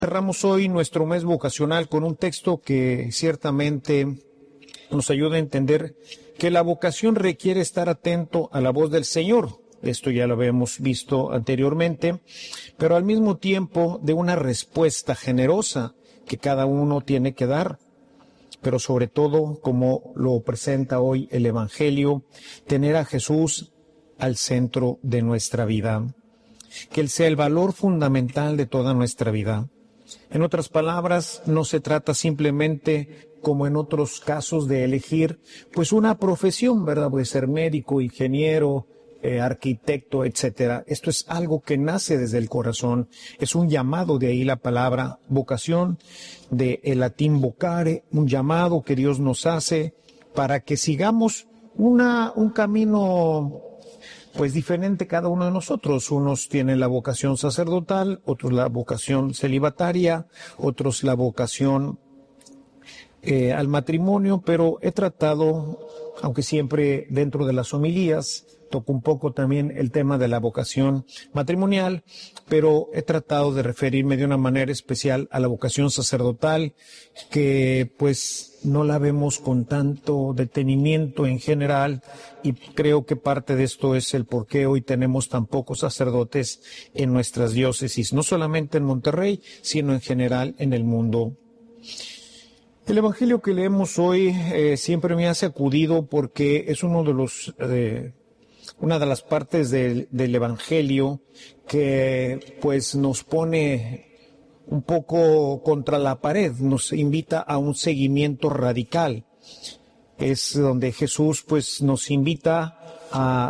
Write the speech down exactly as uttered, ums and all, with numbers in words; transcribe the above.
Cerramos hoy nuestro mes vocacional con un texto que ciertamente nos ayuda a entender que la vocación requiere estar atento a la voz del Señor. Esto ya lo habíamos visto anteriormente, pero al mismo tiempo de una respuesta generosa que cada uno tiene que dar, pero sobre todo, como lo presenta hoy el Evangelio, tener a Jesús al centro de nuestra vida, que Él sea el valor fundamental de toda nuestra vida. En otras palabras, no se trata simplemente, como en otros casos, de elegir pues una profesión, ¿verdad? Puede ser médico, ingeniero, eh, arquitecto, etcétera. Esto es algo que nace desde el corazón, es un llamado, de ahí la palabra vocación, del latín vocare, un llamado que Dios nos hace para que sigamos una, un camino pues diferente cada uno de nosotros. Unos tienen la vocación sacerdotal, otros la vocación celibataria, otros la vocación eh, al matrimonio, pero he tratado, aunque siempre dentro de las homilías, toco un poco también el tema de la vocación matrimonial, pero he tratado de referirme de una manera especial a la vocación sacerdotal, que pues no la vemos con tanto detenimiento en general, y creo que parte de esto es el por qué hoy tenemos tan pocos sacerdotes en nuestras diócesis, no solamente en Monterrey, sino en general en el mundo. El Evangelio que leemos hoy eh, siempre me ha sacudido porque es uno de los... Eh, una de las partes del, del Evangelio que pues nos pone un poco contra la pared, nos invita a un seguimiento radical. Es donde Jesús pues nos invita a